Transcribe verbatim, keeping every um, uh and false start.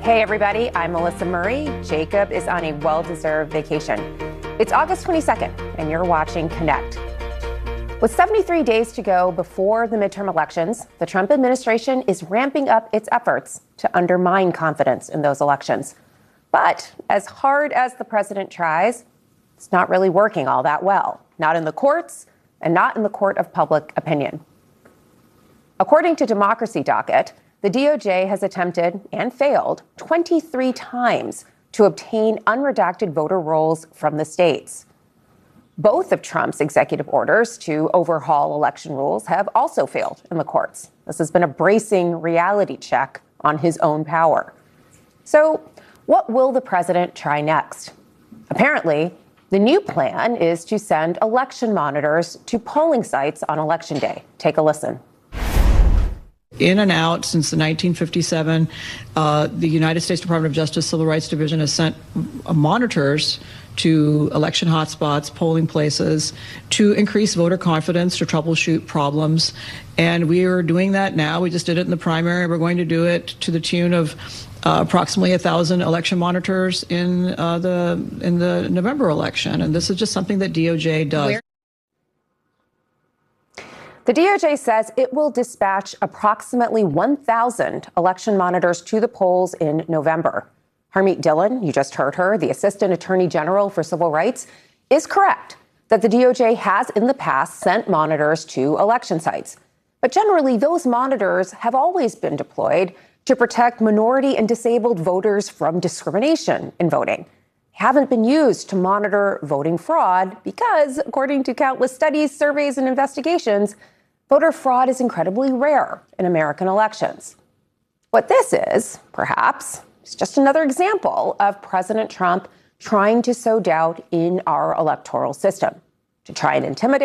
Hey everybody, I'm Melissa Murray. Jacob is on a well-deserved vacation. It's August twenty-second, and you're watching Connect. With seventy-three days to go before the midterm elections, the Trump administration is ramping up its efforts to undermine confidence in those elections. But as hard as the president tries, it's not really working all that well, not in the courts and not in the court of public opinion. According to Democracy Docket, the D O J has attempted and failed twenty-three times to obtain unredacted voter rolls from the states. Both of Trump's executive orders to overhaul election rules have also failed in the courts. This has been a bracing reality check on his own power. So, what will the president try next? Apparently, the new plan is to send election monitors to polling sites on Election Day. Take a listen. In and out since the nineteen fifty-seven, uh, the United States Department of Justice Civil Rights Division has sent uh, monitors to election hotspots, polling places, to increase voter confidence, to troubleshoot problems. And we are doing that now. We just did it in the primary. We're going to do it to the tune of uh, approximately a thousand election monitors in uh, the in the November election. And this is just something that D O J does. Where- The D O J says it will dispatch approximately one thousand election monitors to the polls in November. Harmeet Dillon, you just heard her, the Assistant Attorney General for Civil Rights, is correct that the D O J has in the past sent monitors to election sites. But generally, those monitors have always been deployed to protect minority and disabled voters from discrimination in voting. They haven't been used to monitor voting fraud because, according to countless studies, surveys, and investigations, voter fraud is incredibly rare in American elections. What this is, perhaps, is just another example of President Trump trying to sow doubt in our electoral system, to try and intimidate